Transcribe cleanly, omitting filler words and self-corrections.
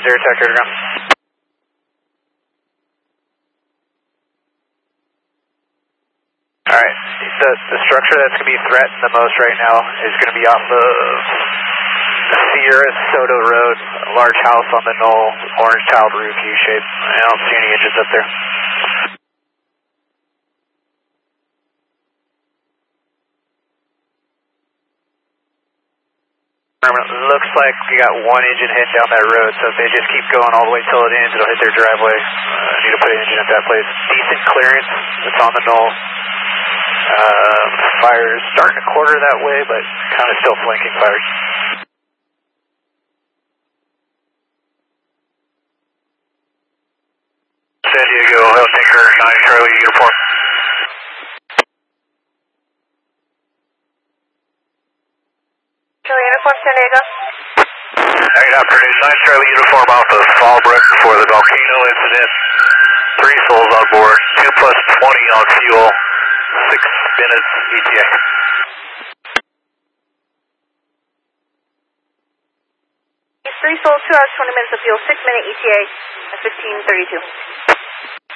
Zero Tech, here to go. Alright, the structure that's going to be threatened the most right now is going to be off of Sierra Soto Road, a large house on the knoll, orange tiled roof, U-shape. I don't see any engines up there. Looks like we got one engine hit down that road, so if they just keep going all the way till it ends, it'll hit their driveway. Need to put an engine at that place. Decent clearance, it's on the knoll. Fire's starting to quarter that way, but kind of still flanking fires. San Diego, Helltaker, 9 Charlie, uniform. Charlie uniform, San Diego. Negative, produce 9 Charlie uniform off of Fallbrook for the volcano incident. 3 souls on board, 2 plus 20 on fuel, 6 minutes ETA. 3 souls, 2 hours, 20 minutes of fuel, 6 minute ETA, at 15:32.